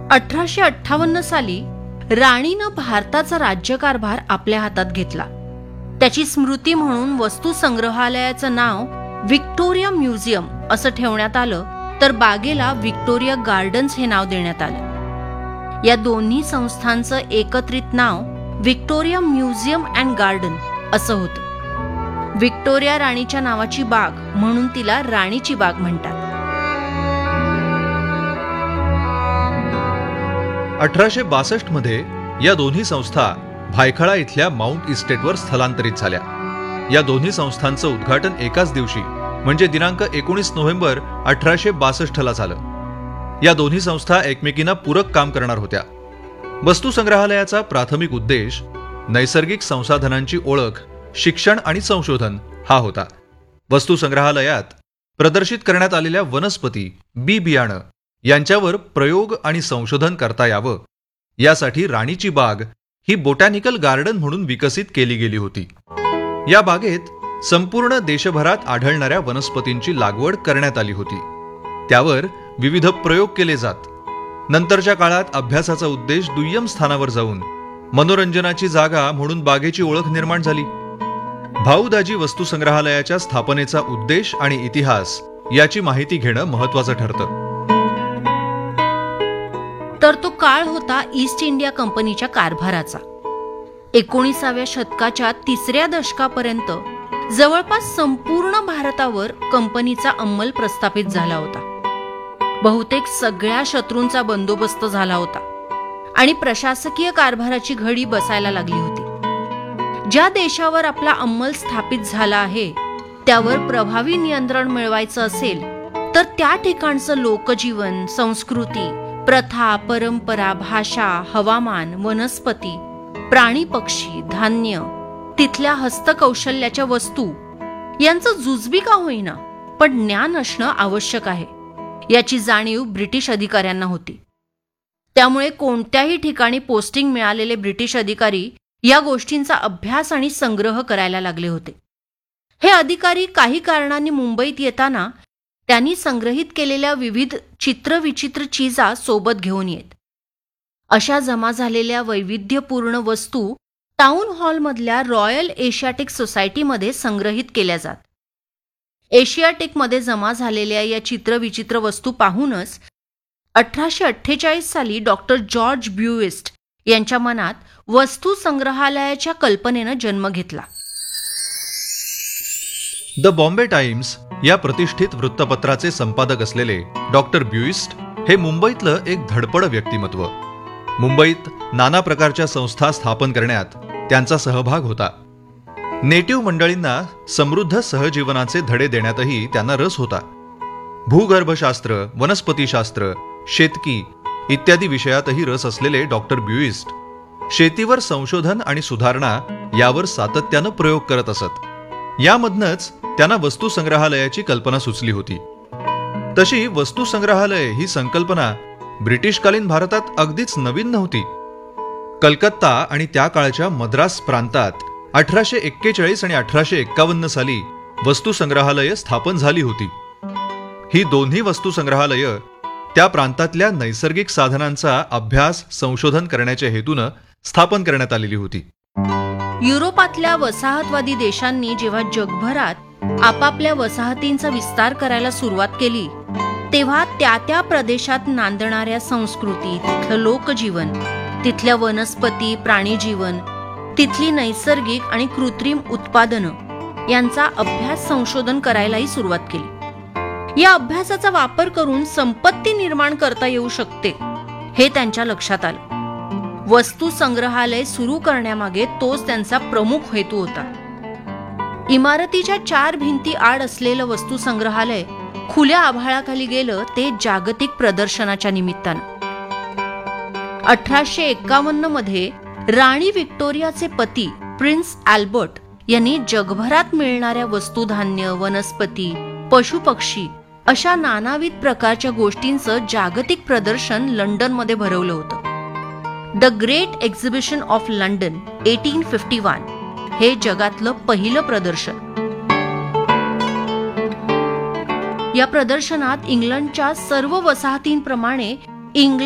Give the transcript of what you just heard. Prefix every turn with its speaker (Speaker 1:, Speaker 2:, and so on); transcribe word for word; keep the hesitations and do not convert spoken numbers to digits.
Speaker 1: अठराशे अठ्ठावन्न साली राणीनं भारताचा राज्यकारभार आपल्या हातात घेतला. त्याची स्मृती म्हणून वस्तू संग्रहालयाचं नाव व्हिक्टोरिया म्युझियम असं ठेवण्यात आलं, तर बागेला व्हिक्टोरिया गार्डन्स हे नाव देण्यात आलं. या दोन्ही संस्थांचं एकत्रित नाव व्हिक्टोरिया म्युझियम अँड गार्डन असं होतं. व्हिक्टोरिया राणीच्या नावाची बाग म्हणून तिला राणीची बाग म्हणतात.
Speaker 2: अठराशे बासष्ट मध्ये या दोन्ही संस्था भायखळा इथल्या माउंट इस्टेटवर स्थलांतरित झाल्या. या दोन्ही संस्थांचं उद्घाटन एकाच दिवशी म्हणजे दिनांक एकोणीस नोव्हेंबर अठराशे बासष्ट ला झालं. या दोन्ही संस्था एकमेकींना पूरक काम करणार होत्या. वस्तू संग्रहालयाचा प्राथमिक उद्देश नैसर्गिक संसाधनांची ओळख, शिक्षण आणि संशोधन हा होता. वस्तू संग्रहालयात प्रदर्शित करण्यात आलेल्या वनस्पती, बी बियाणं यांच्यावर प्रयोग आणि संशोधन करता यावं यासाठी राणीची बाग ही बोटॅनिकल गार्डन म्हणून विकसित केली गेली होती. या बागेत संपूर्ण देशभरात आढळणाऱ्या वनस्पतींची लागवड करण्यात आली होती. त्यावर विविध प्रयोग केले जात. नंतरच्या काळात अभ्यासाचा उद्देश दुय्यम स्थानावर जाऊन मनोरंजनाची जागा म्हणून बागेची ओळख निर्माण झाली. भाऊ दाजी वस्तू संग्रहालयाच्या स्थापनेचा उद्देश आणि इतिहास याची माहिती घेणं महत्वाचं ठरतं.
Speaker 1: तर तो काळ होता ईस्ट इंडिया कंपनीच्या कारभाराचा. एकोणीसाव्या शतकाच्या तिसऱ्या दशकापर्यंत जवळपास संपूर्ण भारतावर कंपनीचा अंमल प्रस्थापित झाला होता. बहुतेक सगळ्या शत्रूंचा बंदोबस्त झाला होता आणि प्रशासकीय कारभाराची घडी बसायला लागली होती. ज्या देशावर आपला अंमल स्थापित झाला आहे त्यावर प्रभावी नियंत्रण मिळवायचं असेल तर त्या ठिकाणचं लोकजीवन, संस्कृती, प्रथा, परंपरा, भाषा, हवामान, वनस्पती, प्राणी, पक्षी, धान्य, तिथल्या हस्तकौशल्याच्या वस्तू यांचं जुजबी का होईना पण ज्ञान असणं आवश्यक आहे याची जाणीव ब्रिटिश अधिकाऱ्यांना होती. त्यामुळे कोणत्याही ठिकाणी पोस्टिंग मिळालेले ब्रिटिश अधिकारी या गोष्टींचा अभ्यास आणि संग्रह करायला लागले होते. हे अधिकारी काही कारणांनी मुंबईत येताना त्यांनी संग्रहित केलेल्या विविध चित्रविचित्र चीजा सोबत घेऊन येत. अशा जमा झालेल्या वैविध्यपूर्ण वस्तू टाउन हॉलमधल्या रॉयल एशियाटिक सोसायटीमध्ये संग्रहित केल्या जात. एशियाटिकमध्ये जमा झालेल्या या चित्रविचित्र वस्तू पाहूनच अठराशे अठ्ठेचाळीस साली डॉक्टर जॉर्ज ब्युइस्ट यांच्या मनात वस्तू संग्रहालयाच्या कल्पनेनं जन्म घेतला.
Speaker 2: द बॉम्बे टाइम्स या प्रतिष्ठित वृत्तपत्राचे संपादक असलेले डॉक्टर ब्युइस्ट हे मुंबईतलं एक धडपड व्यक्तिमत्व. मुंबईत नाना प्रकारच्या संस्था स्थापन करण्यात त्यांचा सहभाग होता. नेटिव्ह मंडळींना समृद्ध सहजीवनाचे धडे देण्यातही त्यांना रस होता. भूगर्भशास्त्र, वनस्पतीशास्त्र, शेतकी इत्यादी विषयातही रस असलेले डॉक्टर ब्युइस्ट शेतीवर संशोधन आणि सुधारणा यावर सातत्यानं प्रयोग करत असत. यामधनच त्यांना वस्तू संग्रहालयाची कल्पना सुचली होती. तशी वस्तू संग्रहालय ही संकल्पना ब्रिटिशकालीन भारतात अगदीच नवीन नव्हती. कलकत्ता आणि त्या काळच्या मद्रास प्रांतात अठराशे एक्केचाळीस आणि अठराशे एक्कावन्न साली वस्तू संग्रहालय स्थापन झाली होती. ही दोन्ही वस्तू संग्रहालय त्या प्रांतातल्या नैसर्गिक साधनांचा अभ्यास, संशोधन करण्याच्या हेतूनं स्थापन करण्यात आलेली होती.
Speaker 1: युरोपातल्या वसाहतवादी देशांनी जेव्हा जगभरात आपापल्या वसाहतींचा विस्तार करायला सुरुवात केली तेव्हा त्या त्या प्रदेशात नांदणाऱ्या संस्कृती, तिथलं लोकजीवन, तिथल्या वनस्पती, प्राणीजीवन, तिथली नैसर्गिक आणि कृत्रिम उत्पादनं यांचा अभ्यास, संशोधन करायलाही सुरुवात केली. या अभ्यासाचा वापर करून संपत्ती निर्माण करता येऊ शकते हे त्यांच्या लक्षात आलं. वस्तू संग्रहालय सुरू करण्यामागे तोच त्यांचा प्रमुख हेतू होता. इमारतीच्या चार भिंती आड असलेलं वस्तू संग्रहालय खुल्या आभाळाखाली गेलं ते जागतिक प्रदर्शनाच्या निमित्तानं. अठराशे एक्कावन्न मध्ये राणी व्हिक्टोरियाचे पती प्रिन्स अल्बर्ट यांनी जगभरात मिळणाऱ्या वस्तू, धान्य, वनस्पती, पशुपक्षी अशा नानाविध प्रकारच्या गोष्टींचं जागतिक प्रदर्शन लंडनमध्ये भरवलं होतं. The great exhibition of London eighteen fifty one हे जगातलं पहिलं प्रदर्शन. या प्रदर्शनात इंग्लंडच्या सर्व वसाहतींप्रमाणे इंग्लंड